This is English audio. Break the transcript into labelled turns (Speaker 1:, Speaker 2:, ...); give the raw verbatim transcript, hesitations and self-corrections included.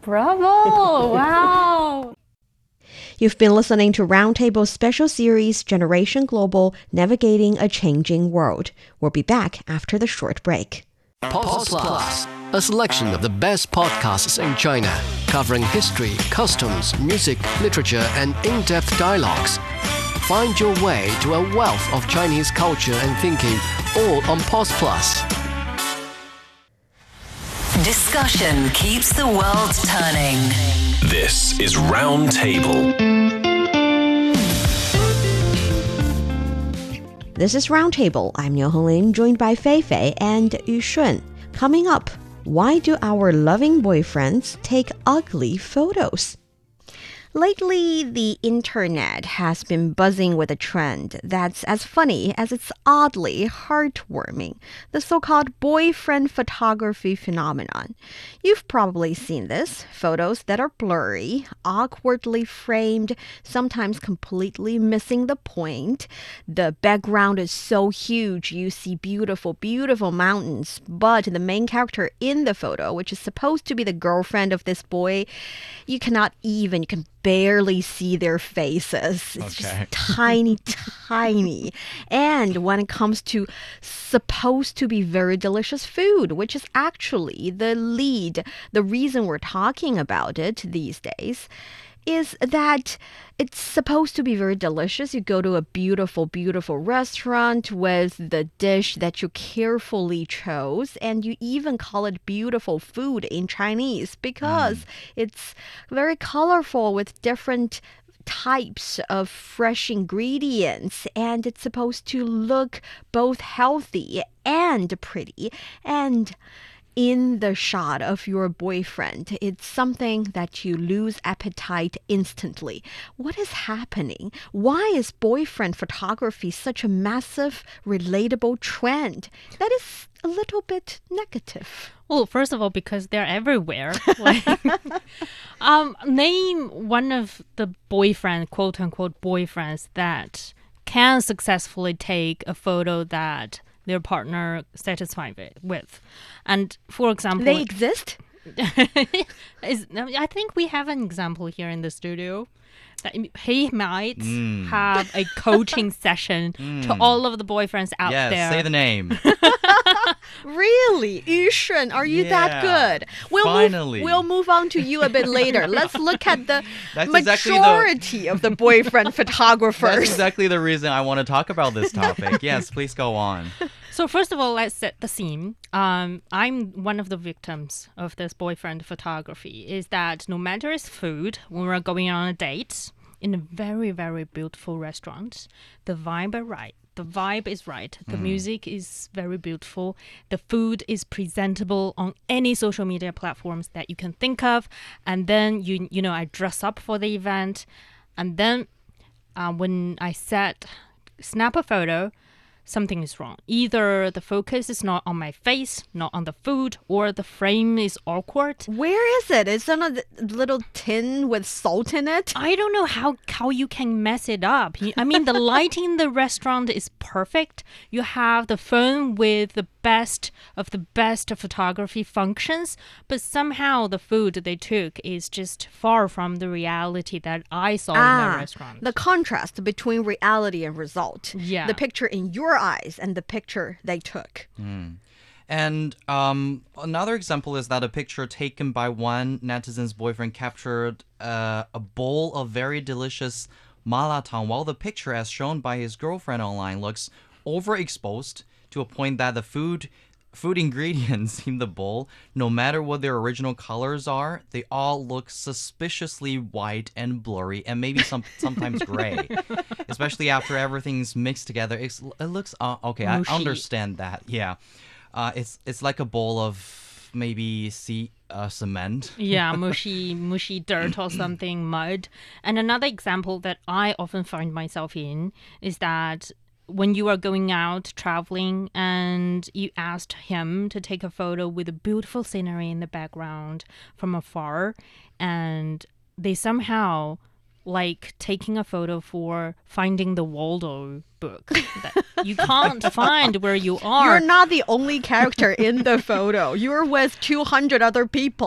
Speaker 1: Bravo! Wow!
Speaker 2: You've been listening to Roundtable's special series, Generation Global, Navigating a Changing World. We'll be back after the short break.
Speaker 3: Pulse Plus, a selection of the best podcasts in China, covering history, customs, music, literature, and in-depth dialogues. Find your way to a wealth of Chinese culture and thinking, all on Pulse Plus.
Speaker 4: Discussion keeps the world turning.
Speaker 5: This is Roundtable.
Speaker 2: This is Roundtable. I'm Niu Honglin, joined by Fei Fei and Yu Shun. Coming up, why do our loving boyfriends take ugly photos? Lately, the internet has been buzzing with a trend that's as funny as it's oddly heartwarming, the so-called boyfriend photography phenomenon. You've probably seen this, photos that are blurry, awkwardly framed, sometimes completely missing the point. The background is so huge, you see beautiful, beautiful mountains, but the main character in the photo, which is supposed to be the girlfriend of this boy, you cannot even, you can barely see their faces. It's
Speaker 6: Okay.
Speaker 2: just tiny, tiny. And when it comes to supposed to be very delicious food, which is actually the lead, the reason we're talking about it these days, is that it's supposed to be very delicious. You go to a beautiful, beautiful restaurant with the dish that you carefully chose, and you even call it beautiful food in Chinese because mm. it's very colorful with different types of fresh ingredients, and it's supposed to look both healthy and pretty. And in the shot of your boyfriend, it's something that you lose appetite instantly. What is happening? Why is boyfriend photography such a massive, relatable trend? That is a little bit negative.
Speaker 1: Well, first of all, because they're everywhere. Like, um, name one of the boyfriend, quote-unquote boyfriends, that can successfully take a photo that their partner satisfied with. And for example,
Speaker 2: they exist?
Speaker 1: is, I think we have an example here in the studio. That he might
Speaker 6: Mm.
Speaker 1: have a coaching session
Speaker 6: Mm.
Speaker 1: to all of the boyfriends out
Speaker 6: yes,
Speaker 1: there.
Speaker 6: say the name.
Speaker 2: Really? Yu Shun, are you that
Speaker 6: Yeah,
Speaker 2: good? We'll
Speaker 6: finally.
Speaker 2: Move, we'll move on to you a bit later. Let's look at the
Speaker 6: That's exactly the-
Speaker 2: majority of the boyfriend photographers.
Speaker 6: That's exactly the reason I want to talk about this topic. Yes, please go on.
Speaker 1: So first of all, let's set the scene. Um, I'm one of the victims of this boyfriend photography. Is that no matter it's food, when we're going on a date in a very, very beautiful restaurant, the vibe is right. The vibe is right. The music is very beautiful. The food is presentable on any social media platforms that you can think of. And then, you you know, I dress up for the event. And then uh, when I set, snap a photo, something is wrong. Either the focus is not on my face, not on the food, or the frame is awkward.
Speaker 2: Where is it? Is it on a little tin with salt in it?
Speaker 1: I don't know how, how you can mess it up. I mean, the lighting in the restaurant is perfect. You have the phone with the best of the best photography functions, but somehow the food they took is just far from the reality that I saw
Speaker 2: ah,
Speaker 1: in the restaurant.
Speaker 2: The contrast between reality and result.
Speaker 1: Yeah.
Speaker 2: The picture in your eyes and the picture they took.
Speaker 6: Mm. And um, another example is that a picture taken by one netizen's boyfriend captured uh, a bowl of very delicious malatang, while the picture as shown by his girlfriend online looks overexposed to a point that the food food ingredients in the bowl, no matter what their original colors are, they all look suspiciously white and blurry and maybe some sometimes gray. Especially after everything's mixed together. It's, it looks uh, okay,
Speaker 1: Mushy.
Speaker 6: I understand that. Yeah. Uh, it's it's like a bowl of maybe sea uh, cement.
Speaker 1: Yeah, mushy, mushy dirt or something, mud. And another example that I often find myself in is that when you are going out traveling and you asked him to take a photo with a beautiful scenery in the background from afar, and they somehow like taking a photo for Finding the Waldo book that you can't find where you are.
Speaker 2: You're not the only character in the photo. You're with two hundred other people.